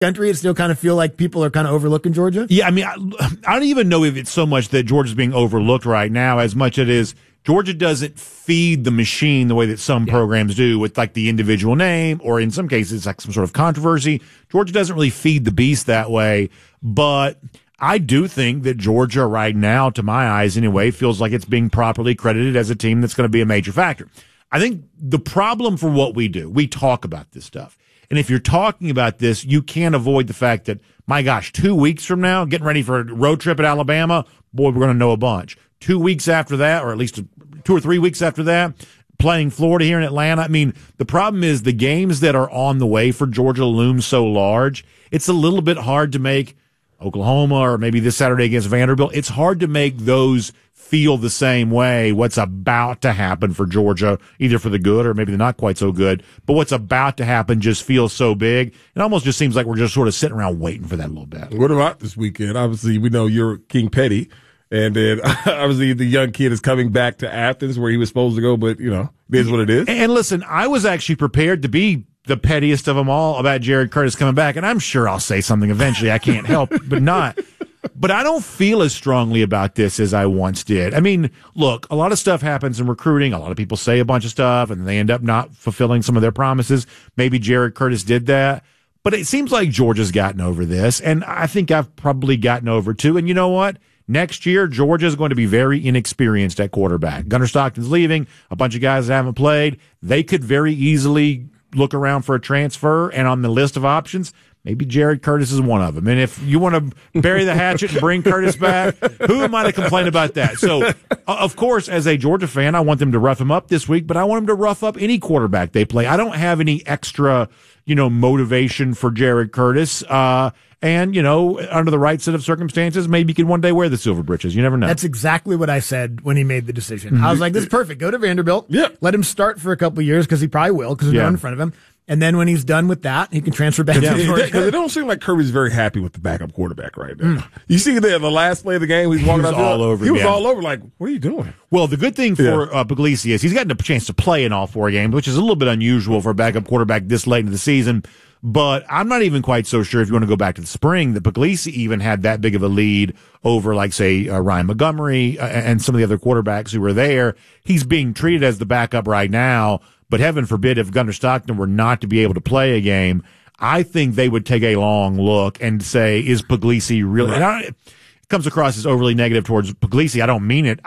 country, it still kind of feel like people are kind of overlooking Georgia? Yeah, I mean, I don't even know if it's so much that Georgia's being overlooked right now as much as it is Georgia doesn't feed the machine the way that some programs do with like the individual name, or in some cases like some sort of controversy. Georgia doesn't really feed the beast that way, but I do think that Georgia right now, to my eyes anyway, feels like it's being properly credited as a team that's going to be a major factor. I think the problem for what we do, we talk about this stuff. And if you're talking about this, you can't avoid the fact that, my gosh, 2 weeks from now, getting ready for a road trip at Alabama, boy, we're going to know a bunch. 2 weeks after that, or at least 2 or 3 weeks after that, playing Florida here in Atlanta. I mean, the problem is the games that are on the way for Georgia loom so large, it's a little bit hard to make Oklahoma or maybe this Saturday against Vanderbilt. It's hard to make those feel the same way, what's about to happen for Georgia, either for the good or maybe the not quite so good, but what's about to happen just feels so big. It almost just seems like we're just sort of sitting around waiting for that a little bit. What about this weekend? Obviously, we know you're King Petty, and then obviously the young kid is coming back to Athens where he was supposed to go, but, you know, it is what it is. And listen, I was actually prepared to be the pettiest of them all about Jared Curtis coming back, and I'm sure I'll say something eventually. I can't help but not. But I don't feel as strongly about this as I once did. I mean, look, a lot of stuff happens in recruiting. A lot of people say a bunch of stuff, and they end up not fulfilling some of their promises. Maybe Jared Curtis did that. But it seems like Georgia's gotten over this, and I think I've probably gotten over it too. And you know what? Next year, Georgia's going to be very inexperienced at quarterback. Gunnar Stockton's leaving. A bunch of guys that haven't played. They could very easily look around for a transfer, and on the list of options, maybe Jared Curtis is one of them. And if you want to bury the hatchet and bring Curtis back, who am I to complain about that? So, of course, as a Georgia fan, I want them to rough him up this week, but I want them to rough up any quarterback they play. I don't have any extra, motivation for Jared Curtis. And, under the right set of circumstances, maybe he can one day wear the silver britches. You never know. That's exactly what I said when he made the decision. Mm-hmm. I was like, this is perfect. Go to Vanderbilt. Yeah. Let him start for a couple of years because he probably will because they're in front of him. And then when he's done with that, he can transfer back to Georgia. Because it don't seem like Kirby's very happy with the backup quarterback right now. You see the last play of the game, he's walking out all over. He was all over like, what are you doing? Well, the good thing for Puglisi is he's gotten a chance to play in all 4 games, which is a little bit unusual for a backup quarterback this late in the season. But I'm not even quite so sure if you want to go back to the spring that Puglisi even had that big of a lead over, like, say, Ryan Montgomery and some of the other quarterbacks who were there. He's being treated as the backup right now. But heaven forbid if Gunnar Stockton were not to be able to play a game, I think they would take a long look and say, is Puglisi really? Right. It comes across as overly negative towards Puglisi. I don't mean it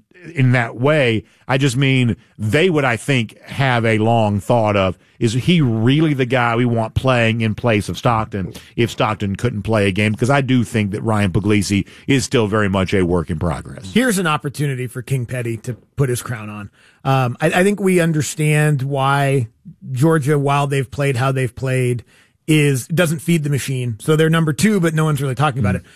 in that way. I just mean they would, I think, have a long thought of, is he really the guy we want playing in place of Stockton if Stockton couldn't play a game? Because I do think that Ryan Puglisi is still very much a work in progress. Here's an opportunity for King Petty to put his crown on. I think we understand why Georgia, while they've played how they've played, doesn't feed the machine. So they're number 2, but no one's really talking about it.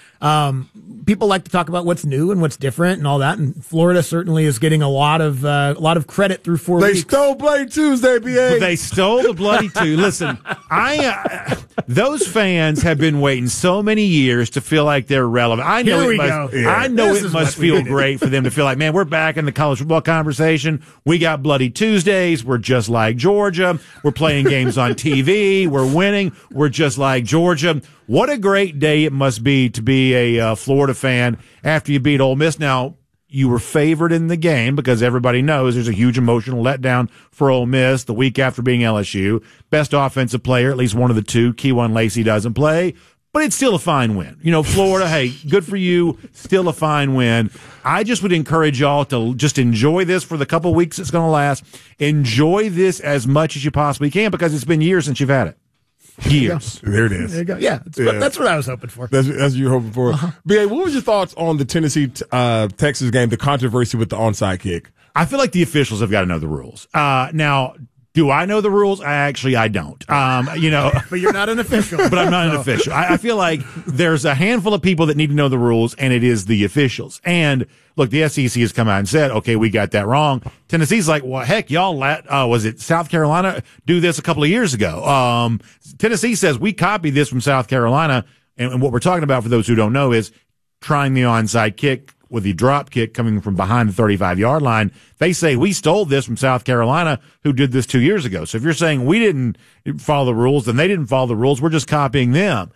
People like to talk about what's new and what's different and all that. And Florida certainly is getting a lot of credit through 4 weeks. They stole Bloody Tuesday, BA. They stole the Bloody Tuesday. Listen, those fans have been waiting so many years to feel like they're relevant. I know it must feel great for them to feel like, man, we're back in the college football conversation. We got Bloody Tuesdays. We're just like Georgia. We're playing games on TV. We're winning. We're just like Georgia. What a great day it must be to be a Florida fan after you beat Ole Miss. Now, you were favored in the game because everybody knows there's a huge emotional letdown for Ole Miss the week after being LSU. Best offensive player, at least one of the 2, Kewan Lacey, doesn't play. But it's still a fine win. Florida, hey, good for you. Still a fine win. I just would encourage y'all to just enjoy this for the couple weeks it's going to last. Enjoy this as much as you possibly can because it's been years since you've had it. Years. There it is. There you go. Yeah, that's what I was hoping for. That's what you were hoping for. B.A., what was your thoughts on the Tennessee-Texas game, the controversy with the onside kick? I feel like the officials have got to know the rules. Now, do I know the rules? I don't. But you're not an official. But I'm not an official. I feel like there's a handful of people that need to know the rules, and it is the officials. And look, the SEC has come out and said, okay, we got that wrong. Tennessee's like, well, heck, y'all was it South Carolina do this a couple of years ago? Tennessee says we copied this from South Carolina. And what we're talking about, for those who don't know, is trying the onside kick with the drop kick coming from behind the 35-yard line. They say we stole this from South Carolina, who did this 2 years ago. So if you're saying we didn't follow the rules, then they didn't follow the rules. We're just copying them.